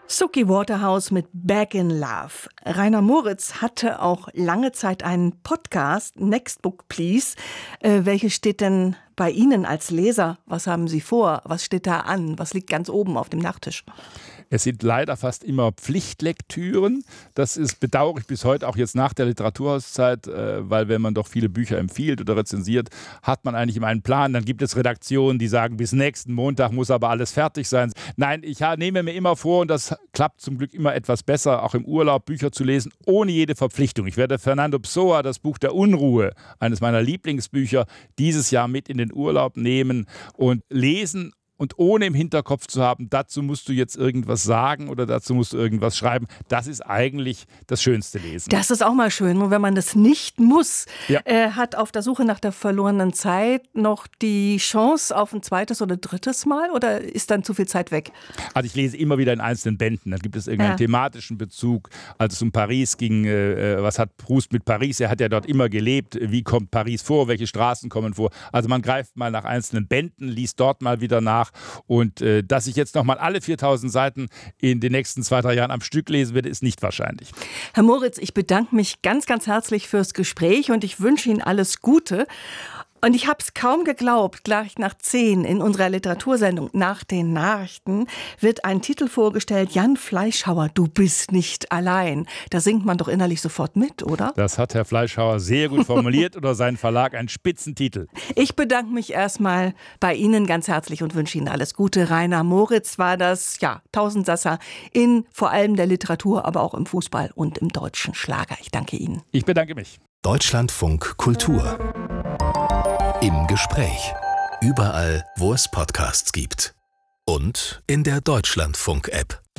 Suki Waterhouse mit Back in Love. Rainer Moritz hatte auch lange Zeit einen Podcast, Next Book Please. Welches steht denn bei Ihnen als Leser? Was haben Sie vor? Was steht da an? Was liegt ganz oben auf dem Nachttisch? Es sind leider fast immer Pflichtlektüren. Das bedauere ich bis heute, auch jetzt nach der Literaturhauszeit, weil wenn man doch viele Bücher empfiehlt oder rezensiert, hat man eigentlich immer einen Plan. Dann gibt es Redaktionen, die sagen, bis nächsten Montag muss aber alles fertig sein. Nein, ich nehme mir immer vor, und das klappt zum Glück immer etwas besser, auch im Urlaub Bücher zu lesen, ohne jede Verpflichtung. Ich werde Fernando Pessoa, das Buch der Unruhe, eines meiner Lieblingsbücher, dieses Jahr mit in den Urlaub nehmen und lesen. Und ohne im Hinterkopf zu haben, dazu musst du jetzt irgendwas sagen oder dazu musst du irgendwas schreiben. Das ist eigentlich das schönste Lesen. Das ist auch mal schön. Und wenn man das nicht muss, Ja. Hat auf der Suche nach der verlorenen Zeit noch die Chance auf ein zweites oder drittes Mal? Oder ist dann zu viel Zeit weg? Also ich lese immer wieder in einzelnen Bänden. Dann gibt es irgendeinen thematischen Bezug. Als es um Paris ging, was hat Proust mit Paris? Er hat ja dort immer gelebt. Wie kommt Paris vor? Welche Straßen kommen vor? Also man greift mal nach einzelnen Bänden, liest dort mal wieder nach. Und dass ich jetzt nochmal alle 4000 Seiten in den nächsten 2-3 Jahren am Stück lesen werde, ist nicht wahrscheinlich. Herr Moritz, ich bedanke mich ganz, ganz herzlich fürs Gespräch und ich wünsche Ihnen alles Gute. Und ich habe es kaum geglaubt, gleich nach 10 in unserer Literatursendung Nach den Nachrichten wird ein Titel vorgestellt, Jan Fleischhauer, du bist nicht allein. Da singt man doch innerlich sofort mit, oder? Das hat Herr Fleischhauer sehr gut formuliert oder sein Verlag, ein Spitzentitel. Ich bedanke mich erstmal bei Ihnen ganz herzlich und wünsche Ihnen alles Gute. Rainer Moritz war das, Tausendsasser in vor allem der Literatur, aber auch im Fußball und im deutschen Schlager. Ich danke Ihnen. Ich bedanke mich. Deutschlandfunk Kultur. Im Gespräch. Überall, wo es Podcasts gibt. Und in der Deutschlandfunk-App.